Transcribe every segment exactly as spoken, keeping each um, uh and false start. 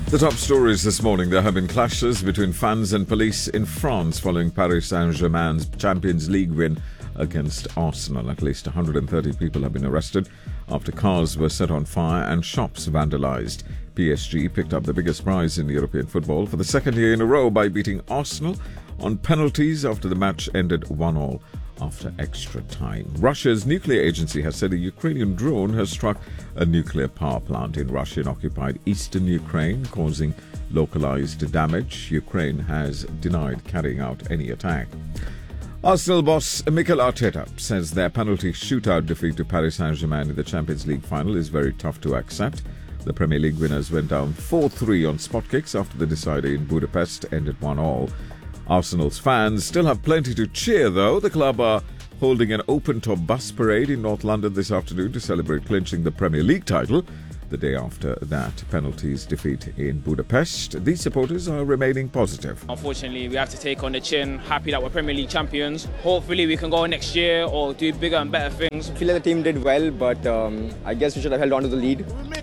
The top stories this morning. There have been clashes between fans and police in France following Paris Saint-Germain's Champions League win against Arsenal. At least one hundred thirty people have been arrested after cars were set on fire and shops vandalised. P S G picked up the biggest prize in European football for the second year in a row by beating Arsenal on penalties after the match ended one all after extra time. Russia's nuclear agency has said a Ukrainian drone has struck a nuclear power plant in Russian-occupied eastern Ukraine, causing localized damage. Ukraine has denied carrying out any attack. Arsenal boss Mikel Arteta says their penalty shootout defeat to Paris Saint-Germain in the Champions League final is very tough to accept. The Premier League winners went down four three on spot kicks after the decider in Budapest ended one all. Arsenal's fans still have plenty to cheer, though. The club are holding an open-top bus parade in North London this afternoon to celebrate clinching the Premier League title. The day after that penalties defeat in Budapest, these supporters are remaining positive. Unfortunately, we have to take on the chin. Happy that we're Premier League champions. Hopefully we can go next year or do bigger and better things. I feel like the team did well, but um, I guess we should have held on to the lead.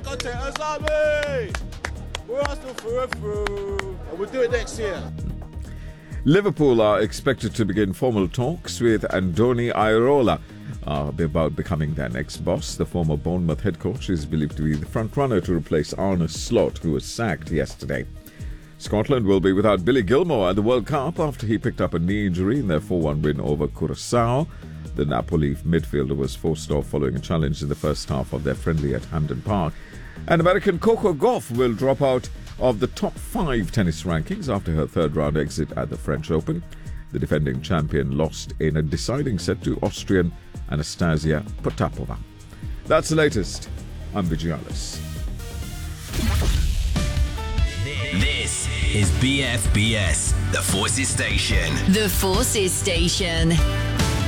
We're Arsenal forever, and we'll do it next year. Liverpool are expected to begin formal talks with Andoni Iraola uh, about becoming their next boss. The former Bournemouth head coach is believed to be the front-runner to replace Arne Slot, who was sacked yesterday. Scotland will be without Billy Gilmour at the World Cup after he picked up a knee injury in their four one win over Curaçao. The Napoli midfielder was forced off following a challenge in the first half of their friendly at Hampden Park. And American Coco Gauff will drop out of the top five tennis rankings after her third-round exit at the French Open. The defending champion lost in a deciding set to Austrian Anastasia Potapova. That's the latest. I'm Vigialis. This is B F B S, the Forces Station. The Forces Station.